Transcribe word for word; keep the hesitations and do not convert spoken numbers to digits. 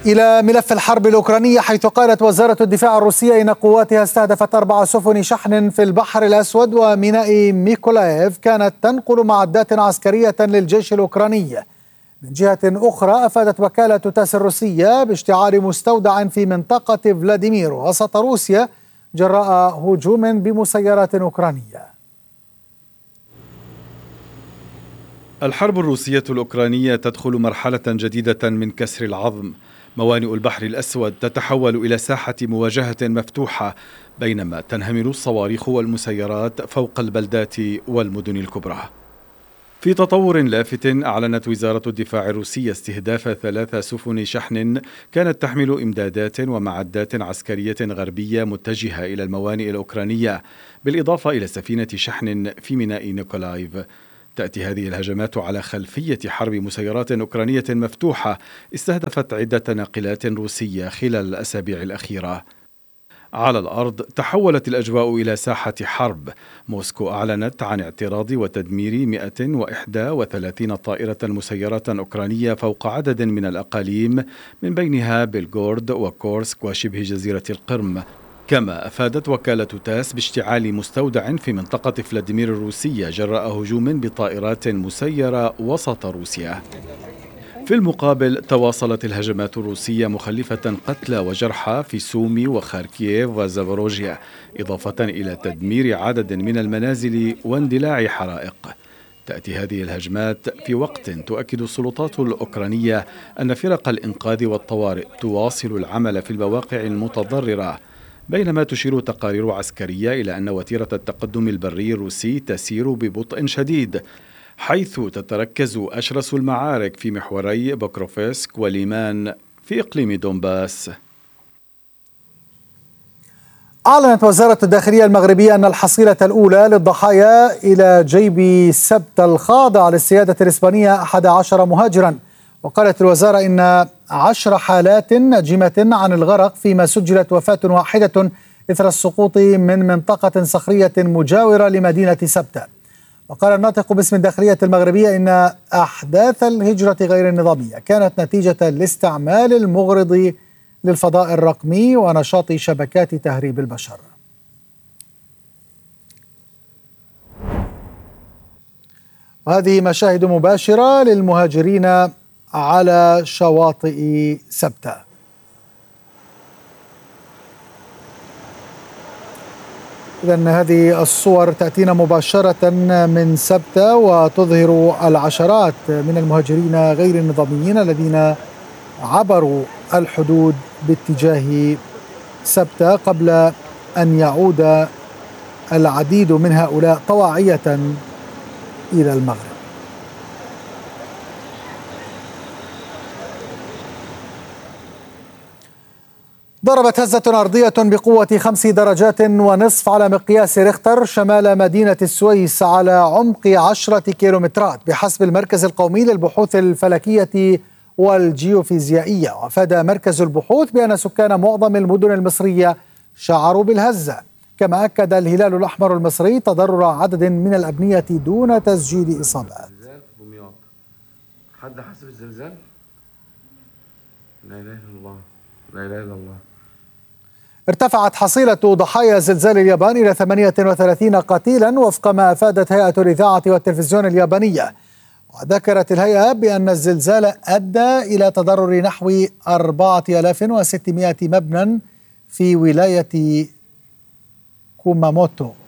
إلى ملف الحرب الأوكرانية، حيث قالت وزارة الدفاع الروسية إن قواتها استهدفت أربع سفن شحن في البحر الأسود وميناء ميكولايف كانت تنقل معدات عسكرية للجيش الأوكراني. من جهة أخرى، أفادت وكالة تاس الروسية باشتعال مستودع في منطقة فلاديمير وسط روسيا جراء هجوم بمسيرات أوكرانية. الحرب الروسية الأوكرانية تدخل مرحلة جديدة من كسر العظم. موانئ البحر الأسود تتحول إلى ساحة مواجهة مفتوحة، بينما تنهمر الصواريخ والمسيرات فوق البلدات والمدن الكبرى. في تطور لافت، أعلنت وزارة الدفاع الروسية استهداف ثلاث سفن شحن كانت تحمل إمدادات ومعدات عسكرية غربية متجهة إلى الموانئ الأوكرانية، بالإضافة إلى سفينة شحن في ميناء نيكولايف. تأتي هذه الهجمات على خلفية حرب مسيرات أوكرانية مفتوحة استهدفت عدة ناقلات روسية خلال الأسابيع الأخيرة. على الأرض تحولت الأجواء إلى ساحة حرب. موسكو أعلنت عن اعتراض وتدمير مئة وإحدى وثلاثين طائرة مسيرة أوكرانية فوق عدد من الأقاليم، من بينها بلغورود وكورسك وشبه جزيرة القرم. كما أفادت وكالة تاس باشتعال مستودع في منطقة فلاديمير الروسية جراء هجوم بطائرات مسيرة وسط روسيا. في المقابل، تواصلت الهجمات الروسية مخلفة قتلى وجرحى في سومي وخاركييف وزابوروجيا، إضافة إلى تدمير عدد من المنازل واندلاع حرائق. تأتي هذه الهجمات في وقت تؤكد السلطات الأوكرانية أن فرق الإنقاذ والطوارئ تواصل العمل في المواقع المتضررة، بينما تشير تقارير عسكرية إلى أن وتيرة التقدم البري الروسي تسير ببطء شديد، حيث تتركز أشرس المعارك في محوري بوكروفسك وليمان في إقليم دونباس. أعلنت وزارة الداخلية المغربية أن الحصيلة الأولى للضحايا إلى جيب سبت الخاضع للسيادة الإسبانية أحد عشر مهاجرا. وقالت الوزارة إن عشر حالات ناجمة عن الغرق، فيما سجلت وفاة واحدة إثر السقوط من منطقة صخرية مجاورة لمدينة سبتة. وقال الناطق باسم الداخلية المغربية إن أحداث الهجرة غير النظامية كانت نتيجة لاستعمال المغرض للفضاء الرقمي ونشاط شبكات تهريب البشر. وهذه مشاهد مباشرة للمهاجرين على شواطئ سبتة. إذن هذه الصور تأتينا مباشرة من سبتة وتظهر العشرات من المهاجرين غير النظاميين الذين عبروا الحدود باتجاه سبتة قبل أن يعود العديد من هؤلاء طواعية إلى المغرب. ضربت هزة أرضية بقوة خمس درجات ونصف على مقياس ريختر شمال مدينة السويس على عمق عشرة كيلومترات بحسب المركز القومي للبحوث الفلكية والجيوفيزيائية. وأفاد مركز البحوث بأن سكان معظم المدن المصرية شعروا بالهزة. كما أكد الهلال الأحمر المصري تضرر عدد من الأبنية دون تسجيل إصابات. حد حسب الزلزال؟ لا إله إلا الله، لا إله إلا الله. ارتفعت حصيلة ضحايا زلزال اليابان إلى ثمانية وثلاثين قتيلا وفق ما أفادت هيئة الإذاعة والتلفزيون اليابانية. وذكرت الهيئة بأن الزلزال أدى إلى تضرر نحو أربعة آلاف وستمائة مبنى في ولاية كوماموتو